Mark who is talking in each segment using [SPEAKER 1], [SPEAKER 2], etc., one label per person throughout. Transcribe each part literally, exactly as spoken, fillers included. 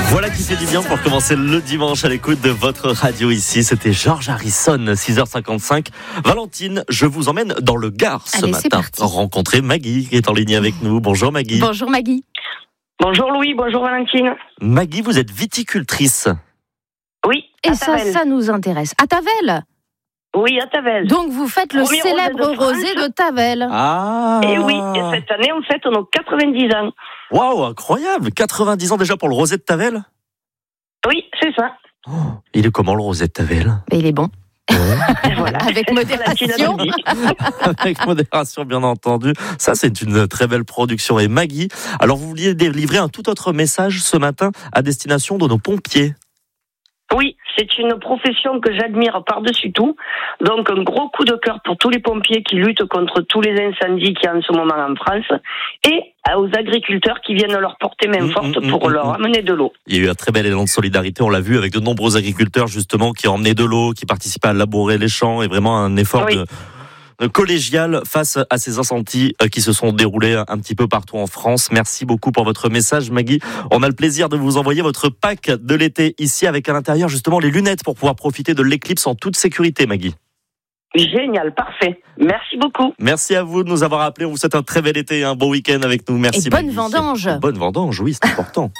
[SPEAKER 1] Voilà qui fait du bien pour commencer le dimanche à l'écoute de votre radio ici. C'était George Harrison, six heures cinquante-cinq. Valentine, je vous emmène dans le Gard ce
[SPEAKER 2] Allez,
[SPEAKER 1] matin. Rencontrer Maggie qui est en ligne avec nous. Bonjour Maggie.
[SPEAKER 2] Bonjour Maggie.
[SPEAKER 3] Bonjour Louis, bonjour Valentine.
[SPEAKER 1] Maggie, vous êtes viticultrice.
[SPEAKER 3] Oui,
[SPEAKER 2] Et
[SPEAKER 3] à
[SPEAKER 2] ça,
[SPEAKER 3] Tavel.
[SPEAKER 2] ça nous intéresse. À Tavel.
[SPEAKER 3] Oui, à Tavel.
[SPEAKER 2] Donc vous faites le
[SPEAKER 3] Premier
[SPEAKER 2] célèbre
[SPEAKER 3] rosé de France.
[SPEAKER 2] rosé de Tavel.
[SPEAKER 1] Ah.
[SPEAKER 3] Et oui, et cette année, on fête nos quatre-vingt-dix ans.
[SPEAKER 1] Waouh, incroyable. quatre-vingt-dix ans déjà pour le rosé de Tavel.
[SPEAKER 3] Oui, c'est ça.
[SPEAKER 1] Oh, il est comment le rosé de Tavel?
[SPEAKER 2] Et il est bon.
[SPEAKER 3] Et voilà.
[SPEAKER 2] Avec modération.
[SPEAKER 3] Valentine a tout dit.
[SPEAKER 1] Avec modération, bien entendu. Ça, c'est une très belle production. Et Maggie, alors vous vouliez délivrer un tout autre message ce matin à destination de nos pompiers.
[SPEAKER 3] Oui, c'est une profession que j'admire par-dessus tout. Donc, un gros coup de cœur pour tous les pompiers qui luttent contre tous les incendies qu'il y a en ce moment en France et aux agriculteurs qui viennent leur porter main
[SPEAKER 1] Mmh,
[SPEAKER 3] forte
[SPEAKER 1] mmh,
[SPEAKER 3] pour
[SPEAKER 1] mmh,
[SPEAKER 3] leur
[SPEAKER 1] mmh.
[SPEAKER 3] amener de l'eau.
[SPEAKER 1] Il y a eu un très bel élan de solidarité, on l'a vu, avec de nombreux agriculteurs, justement, qui ont emmené de l'eau, qui participaient à labourer les champs, et vraiment un effort
[SPEAKER 3] Oui.
[SPEAKER 1] de, de collégial face à ces incendies qui se sont déroulés un petit peu partout en France. Merci beaucoup pour votre message, Maggie. On a le plaisir de vous envoyer votre pack de l'été ici, avec à l'intérieur, justement, les lunettes pour pouvoir profiter de l'éclipse en toute sécurité, Maggie.
[SPEAKER 3] Génial, parfait. Merci beaucoup.
[SPEAKER 1] Merci à vous de nous avoir appelés. On vous souhaite un très bel été et un bon week-end avec nous. Merci,
[SPEAKER 2] Et bonne
[SPEAKER 1] Maggie.
[SPEAKER 2] vendange.
[SPEAKER 1] Et bonne vendange, oui, c'est important.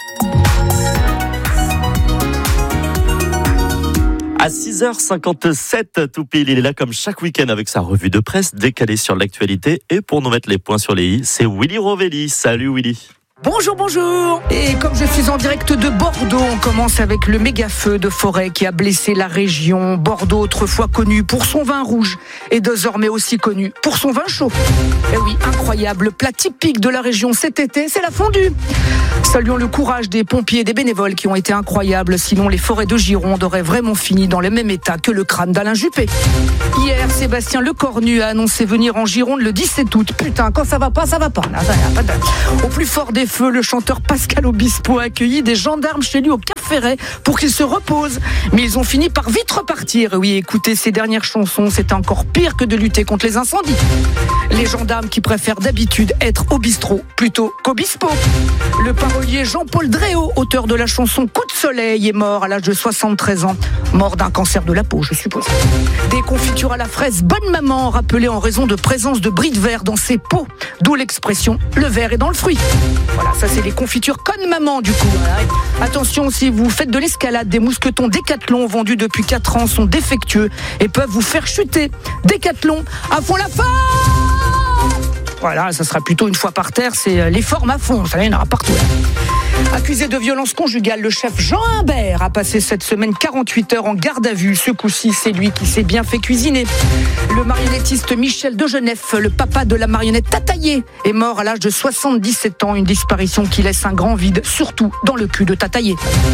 [SPEAKER 1] À six heures cinquante-sept, tout pile, il est là comme chaque week-end avec sa revue de presse décalée sur l'actualité. Et pour nous mettre les points sur les i, c'est Willy Rovelli. Salut Willy.
[SPEAKER 4] Bonjour, bonjour. Et comme je suis en direct de Bordeaux, on commence avec le méga feu de forêt qui a blessé la région. Bordeaux, autrefois connu pour son vin rouge, et désormais aussi connu pour son vin chaud. Et oui, incroyable, le plat typique de la région cet été, c'est la fondue. Saluons le courage des pompiers et des bénévoles qui ont été incroyables, sinon les forêts de Gironde auraient vraiment fini dans le même état que le crâne d'Alain Juppé. Hier, Sébastien Lecornu a annoncé venir en Gironde le dix-sept août. Putain, quand ça va pas, ça va pas. Là, ça va pas. Au plus fort des feux, le chanteur Pascal Obispo a accueilli des gendarmes chez lui au Cap Ferret pour qu'il se repose. Mais ils ont fini par vite repartir. Oui, écoutez ses dernières chansons, c'était encore pire que de lutter contre les incendies. Les gendarmes qui préfèrent d'habitude être au bistrot plutôt qu'Obispo. Le parolier Jean-Paul Dréau, auteur de la chanson Coup de soleil, est mort à l'âge de soixante-treize ans. Mort d'un cancer de la peau, je suppose. Des confitures à la fraise Bonne Maman, rappelées en raison de présence de bris de verre dans ses pots. D'où l'expression « le verre est dans le fruit ». Voilà, ça c'est les confitures Conne Maman du coup. Attention, si vous faites de l'escalade, des mousquetons Décathlon vendus depuis quatre ans sont défectueux et peuvent vous faire chuter. Décathlon, à fond la forme. Voilà, ça sera plutôt une fois par terre, c'est les formes à fond, ça y en aura partout. Accusé de violence conjugale, le chef Jean Humbert a passé cette semaine quarante-huit heures en garde à vue. Ce coup-ci, c'est lui qui s'est bien fait cuisiner. Le marionnettiste Michel Degenef, le papa de la marionnette Tataillé, est mort à l'âge de soixante-dix-sept ans. Une disparition qui laisse un grand vide, surtout dans le cul de Tataillé.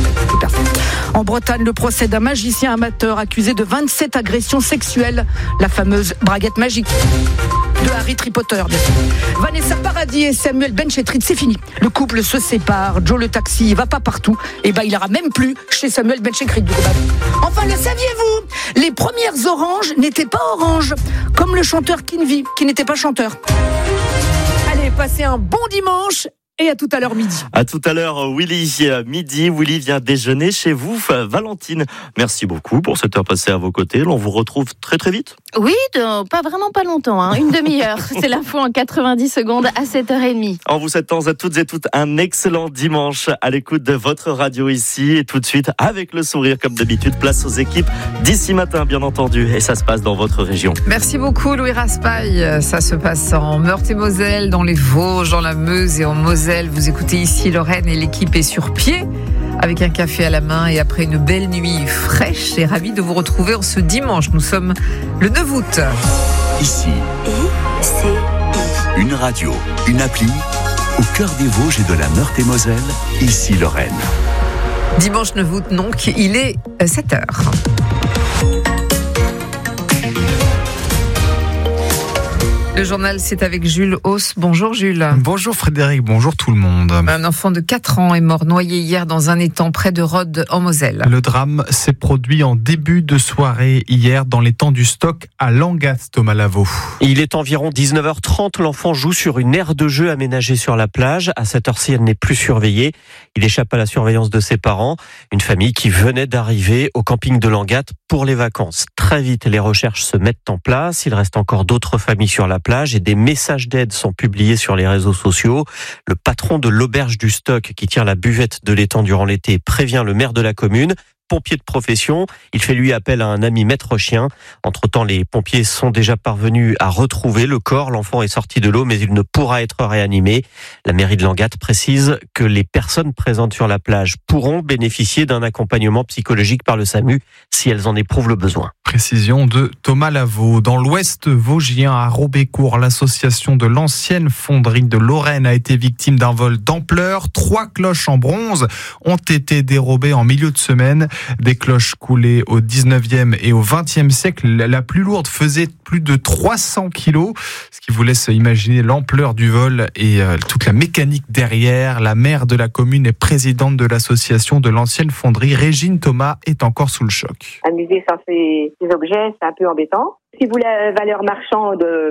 [SPEAKER 4] En Bretagne, le procès d'un magicien amateur accusé de vingt-sept agressions sexuelles. La fameuse braguette magique de Harry Potter, bien sûr. Vanessa Paradis et Samuel Benchetrit, c'est fini. Le couple se sépare. Joe le taxi, il va pas partout. Et ben, il ira même plus chez Samuel Benchetrit. Enfin, le saviez-vous? Les premières oranges n'étaient pas oranges, comme le chanteur Kinvi, qui n'était pas chanteur. Allez, passez un bon dimanche. Et à tout à l'heure midi.
[SPEAKER 1] À tout à l'heure, Willy. Midi, Willy vient déjeuner chez vous, Valentine. Merci beaucoup pour cette heure passée à vos côtés. On vous retrouve très très vite.
[SPEAKER 2] Oui, de, pas vraiment pas longtemps, hein, une demi-heure. C'est l'info en quatre-vingt-dix secondes à sept heures trente.
[SPEAKER 1] En vous souhaitant à toutes et toutes un excellent dimanche à l'écoute de votre radio ici. Et tout de suite, avec le sourire comme d'habitude, place aux équipes d'ici matin, bien entendu. Et ça se passe dans votre région.
[SPEAKER 5] Merci beaucoup, Louis Raspail. Ça se passe en Meurthe-et-Moselle, dans les Vosges, dans la Meuse et en Moselle. Vous écoutez ici Lorraine et l'équipe est sur pied avec un café à la main et après une belle nuit fraîche. Et ravi de vous retrouver en ce dimanche. Nous sommes le neuf août.
[SPEAKER 6] Ici, une radio, une appli au cœur des Vosges et de la Meurthe-et-Moselle. Ici Lorraine.
[SPEAKER 5] Dimanche neuf août, donc, il est sept heures. Le journal, c'est avec Jules Hauss. Bonjour Jules.
[SPEAKER 7] Bonjour Frédéric, bonjour tout le monde.
[SPEAKER 5] Un enfant de quatre ans est mort noyé hier dans un étang près de Rhodes en Moselle.
[SPEAKER 7] Le drame s'est produit en début de soirée hier dans l'étang du Stock à Langas, Thomas Lavaux.
[SPEAKER 8] Il est environ dix-neuf heures trente, l'enfant joue sur une aire de jeu aménagée sur la plage. À cette heure-ci, elle n'est plus surveillée. Il échappe à la surveillance de ses parents, une famille qui venait d'arriver au camping de Langat pour les vacances. Très vite, les recherches se mettent en place. Il reste encore d'autres familles sur la plage et des messages d'aide sont publiés sur les réseaux sociaux. Le patron de l'auberge du Stock qui tient la buvette de l'étang durant l'été prévient le maire de la commune. Pompier de profession, il fait lui appel à un ami maître chien. Entre-temps, les pompiers sont déjà parvenus à retrouver le corps. L'enfant est sorti de l'eau, mais il ne pourra être réanimé. La mairie de Langat précise que les personnes présentes sur la plage pourront bénéficier d'un accompagnement psychologique par le S A M U si elles en éprouvent le besoin.
[SPEAKER 7] Précision de Thomas Lavaux. Dans l'ouest vosgien, à Robécourt, l'association de l'ancienne fonderie de Lorraine a été victime d'un vol d'ampleur. Trois cloches en bronze ont été dérobées en milieu de semaine. Des cloches coulées au dix-neuvième et au vingtième siècle. La plus lourde faisait plus de trois cents kilos, ce qui vous laisse imaginer l'ampleur du vol et euh, toute la mécanique derrière. La maire de la commune et présidente de l'association de l'ancienne fonderie, Régine Thomas, est encore sous le choc.
[SPEAKER 9] Amuser sans ces, ces objets, c'est un peu embêtant. Si vous la valeur marchande euh,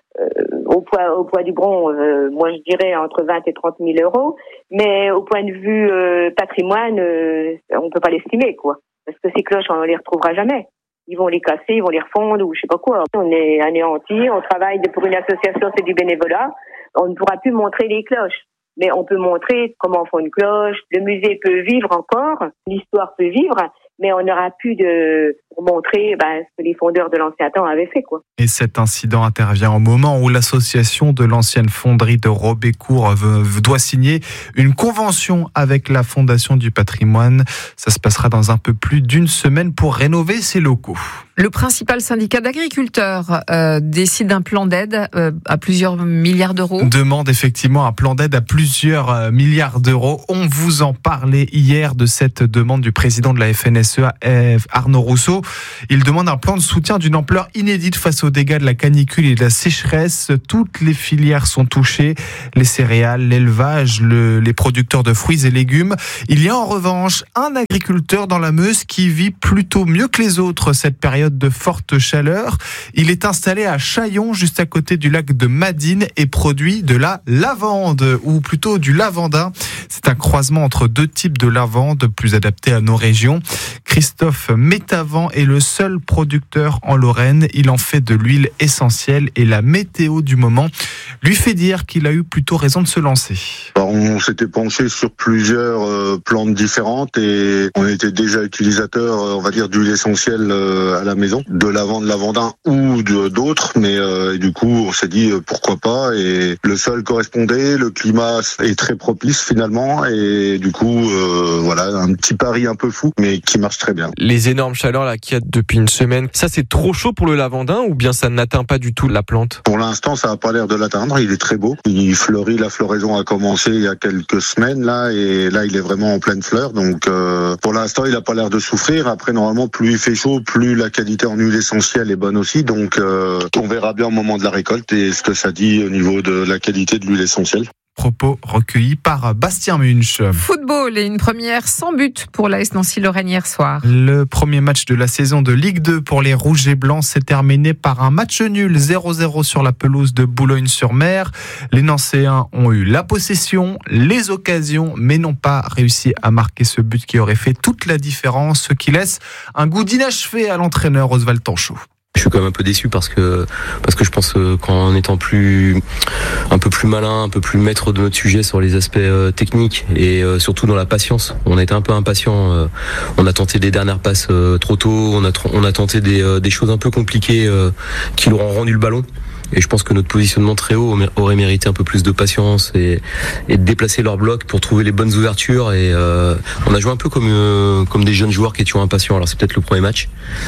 [SPEAKER 9] au poids au poids du bronze, euh, moi je dirais entre vingt et trente mille euros, mais au point de vue euh, patrimoine, euh, on peut pas l'estimer, quoi. Parce que ces cloches, on les retrouvera jamais. Ils vont les casser, ils vont les refondre ou je sais pas quoi. On est anéantis, on travaille pour une association, c'est du bénévolat. On ne pourra plus montrer les cloches, mais on peut montrer comment on fait une cloche. Le musée peut vivre encore, l'histoire peut vivre, mais on n'aura plus de pour montrer ben, ce que les fondeurs de l'ancien temps avaient fait, quoi.
[SPEAKER 7] Et cet incident intervient au moment où l'association de l'ancienne fonderie de Robécourt doit signer une convention avec la Fondation du patrimoine. Ça se passera dans un peu plus d'une semaine pour rénover ses locaux.
[SPEAKER 5] Le principal syndicat d'agriculteurs euh, décide d'un plan d'aide euh, à plusieurs milliards d'euros.
[SPEAKER 7] Demande effectivement un plan d'aide à plusieurs euh, milliards d'euros. On vous en parlait hier de cette demande du président de la F N S E A, Arnaud Rousseau. Il demande un plan de soutien d'une ampleur inédite face aux dégâts de la canicule et de la sécheresse. Toutes les filières sont touchées, les céréales, l'élevage, le, les producteurs de fruits et légumes. Il y a en revanche un agriculteur dans la Meuse qui vit plutôt mieux que les autres cette période de forte chaleur. Il est installé à Chaillon, juste à côté du lac de Madine, et produit de la lavande, ou plutôt du lavandin. C'est un croisement entre deux types de lavande plus adaptés à nos régions. Christophe Métavant est le seul producteur en Lorraine. Il en fait de l'huile essentielle et la météo du moment lui fait dire qu'il a eu plutôt raison de se lancer.
[SPEAKER 10] On s'était penché sur plusieurs euh, plantes différentes et on était déjà utilisateur, euh, on va dire, d'huile essentielle euh, à la maison, de lavande, lavandin ou de, d'autres, mais euh, et du coup on s'est dit euh, pourquoi pas, et le sol correspondait, le climat est très propice finalement, et du coup euh, voilà, un petit pari un peu fou mais qui marche très bien.
[SPEAKER 11] Les énormes chaleurs là qu'il y a depuis une semaine, ça c'est trop chaud pour le lavandin ou bien ça n'atteint pas du tout la plante?
[SPEAKER 10] Pour l'instant ça n'a pas l'air de l'atteindre, il est très beau, il fleurit, la floraison a commencé il y a quelques semaines là, et là il est vraiment en pleine fleur, donc euh, pour l'instant il n'a pas l'air de souffrir. Après normalement plus il fait chaud, plus la qualité en huile essentielle est bonne aussi, donc euh, on verra bien au moment de la récolte et ce que ça dit au niveau de la qualité de l'huile essentielle.
[SPEAKER 7] Propos recueillis par Bastien Munch.
[SPEAKER 5] Football et une première sans but pour l'A S Nancy-Lorraine hier soir.
[SPEAKER 7] Le premier match de la saison de Ligue deux pour les Rouges et Blancs s'est terminé par un match nul zéro zéro sur la pelouse de Boulogne-sur-Mer. Les Nancéens ont eu la possession, les occasions, mais n'ont pas réussi à marquer ce but qui aurait fait toute la différence, ce qui laisse un goût d'inachevé à l'entraîneur Oswald Tanchot.
[SPEAKER 12] Je suis quand même un peu déçu parce que parce que je pense qu'en étant plus un peu plus malin, un peu plus maître de notre sujet sur les aspects euh, techniques et euh, surtout dans la patience, on a été un peu impatient. Euh, on a tenté des dernières passes euh, trop tôt, on a on a tenté des euh, des choses un peu compliquées euh, qui leur ont rendu le ballon. Et je pense que notre positionnement très haut aurait mérité un peu plus de patience et, et de déplacer leur bloc pour trouver les bonnes ouvertures. Et euh, on a joué un peu comme euh, comme des jeunes joueurs qui étaient impatients. Alors c'est peut-être le premier match,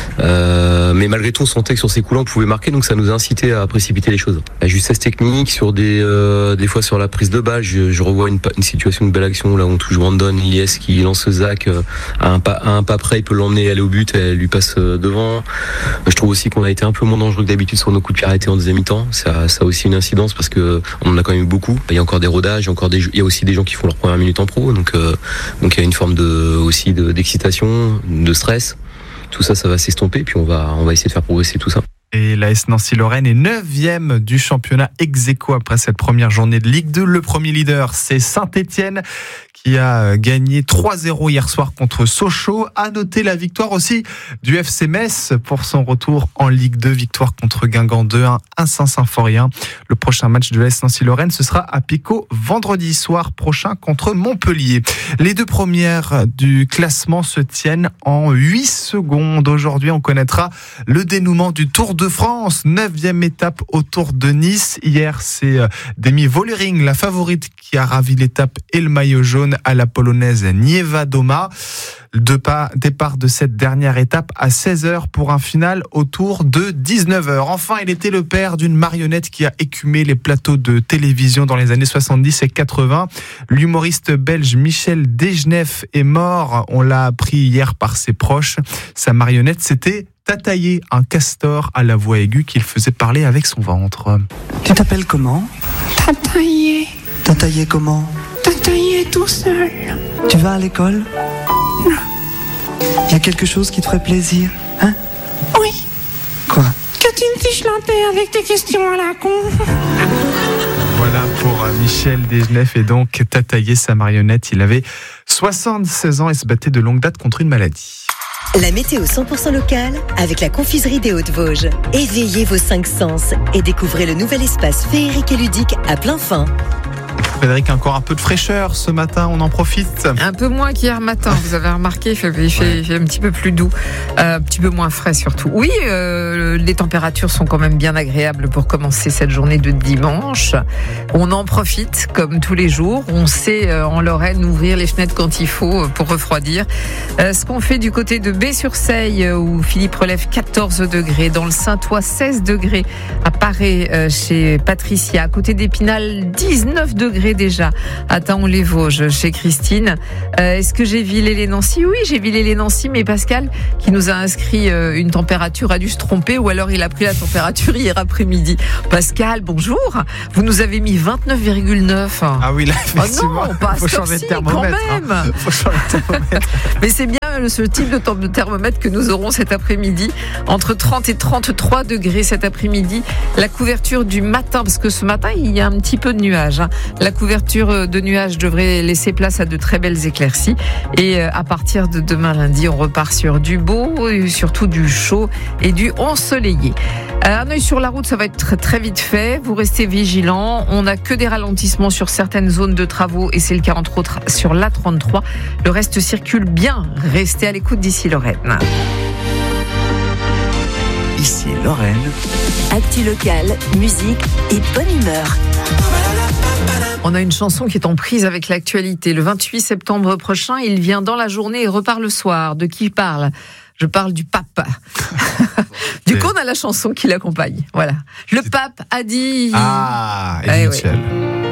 [SPEAKER 12] euh, mais malgré tout on sentait que sur ces coups-là on pouvait marquer, donc ça nous a incité à précipiter les choses. La justesse technique sur des euh, des fois sur la prise de balle, je, je revois une, une situation, une belle action là où on touche Brandon Ilyes qui lance Zach euh, à un pas à un pas près, il peut l'emmener aller au but, et elle lui passe euh, devant. Je trouve aussi qu'on a été un peu moins dangereux que d'habitude sur nos coups de pied arrêtés en deuxième mi-temps. mi-temps. Ça, ça a aussi une incidence parce que on en a quand même eu beaucoup. Il y a encore des rodages, il y a encore des, il y a aussi des gens qui font leur première minute en pro. Donc, euh, donc il y a une forme de, aussi de, d'excitation, de stress. Tout ça, ça va s'estomper. Puis on va, on va essayer de faire progresser tout ça.
[SPEAKER 7] Et l'A S Nancy-Lorraine est neuvième du championnat ex-aequo après cette première journée de Ligue deux. Le premier leader, c'est Saint-Étienne qui a gagné trois zéro hier soir contre Sochaux. À noter la victoire aussi du F C Metz pour son retour en Ligue deux. Victoire contre Guingamp deux un à Saint-Symphorien. Le prochain match de l'A S Nancy-Lorraine, ce sera à Picaud vendredi soir prochain contre Montpellier. Les deux premières du classement se tiennent en huit secondes. Aujourd'hui, on connaîtra le dénouement du Tour de France. Neuvième étape au Tour de Nice. Hier, c'est Demi Vollering, la favorite, qui a ravi l'étape et le maillot jaune à la polonaise Niewiadoma. De pas, départ de cette dernière étape à seize heures pour un final autour de dix-neuf heures. Enfin, il était le père d'une marionnette qui a écumé les plateaux de télévision dans les années soixante-dix et quatre-vingts. L'humoriste belge Michel Desgenef est mort. On l'a appris hier par ses proches. Sa marionnette, c'était Tataillé, un castor à la voix aiguë qu'il faisait parler avec son ventre.
[SPEAKER 13] Tu t'appelles comment ?
[SPEAKER 14] Tataillé.
[SPEAKER 13] Tataillé comment ?
[SPEAKER 14] Tataillé tout seul.
[SPEAKER 13] Tu vas à l'école ?
[SPEAKER 14] Non.
[SPEAKER 13] Il y a quelque chose qui te ferait plaisir, hein ?
[SPEAKER 14] Oui.
[SPEAKER 13] Quoi ?
[SPEAKER 14] Que tu me fiches la paix avec tes questions à la con.
[SPEAKER 7] Voilà pour Michel Desgenef et donc Tataillé, sa marionnette. Il avait soixante-seize ans et se battait de longue date contre une maladie.
[SPEAKER 15] La météo cent pour cent locale avec la confiserie des Hautes-Vosges. Éveillez vos cinq sens et découvrez le nouvel espace féerique et ludique à plein fin.
[SPEAKER 7] Frédéric, encore un peu de fraîcheur ce matin, on en profite.
[SPEAKER 5] Un peu moins qu'hier matin, vous avez remarqué, il fait, il fait, il fait un petit peu plus doux, euh, un petit peu moins frais surtout. Oui, euh, les températures sont quand même bien agréables pour commencer cette journée de dimanche. On en profite comme tous les jours. On sait euh, en Lorraine ouvrir les fenêtres quand il faut pour refroidir. Euh, ce qu'on fait du côté de Baie-sur-Seille où Philippe relève quatorze degrés, dans le Saint-Ouen seize degrés, à Paris euh, chez Patricia, à côté d'Épinal dix-neuf degrés déjà à Taon-les-Vosges chez Christine. Euh, est-ce que j'ai Villers-les-Nancy ? Oui, j'ai Villers-les-Nancy, mais Pascal, qui nous a inscrit euh, une température, a dû se tromper ou alors il a pris la température hier après-midi. Pascal, bonjour. Vous nous avez mis vingt-neuf virgule neuf.
[SPEAKER 7] Ah oui, là, effectivement.
[SPEAKER 5] Oh non, pas
[SPEAKER 7] faut changer de thermomètre.
[SPEAKER 5] Quand même.
[SPEAKER 7] Hein. Faut changer de thermomètre.
[SPEAKER 5] Mais c'est bien ce type de thermomètre que nous aurons cet après-midi. Entre trente et trente-trois degrés cet après-midi. La couverture du matin, parce que ce matin, il y a un petit peu de nuages. Hein. La couverture de nuages devrait laisser place à de très belles éclaircies. Et à partir de demain lundi, on repart sur du beau, et surtout du chaud et du ensoleillé. Un œil sur la route, ça va être très, très vite fait. Vous restez vigilants. On n'a que des ralentissements sur certaines zones de travaux et c'est le cas entre autres sur l'A trente-trois. Le reste circule bien. Restez à l'écoute d'ici Lorraine.
[SPEAKER 6] Ici Lorraine.
[SPEAKER 15] Actu locale, musique et bonne humeur.
[SPEAKER 5] On a une chanson qui est en prise avec l'actualité. Le vingt-huit septembre prochain, il vient dans la journée et repart le soir. De qui parle ? Je parle du pape. Du coup, on a la chanson qui l'accompagne. Voilà. Le pape a dit...
[SPEAKER 7] Ah,
[SPEAKER 5] eh
[SPEAKER 7] Michel.
[SPEAKER 5] oui.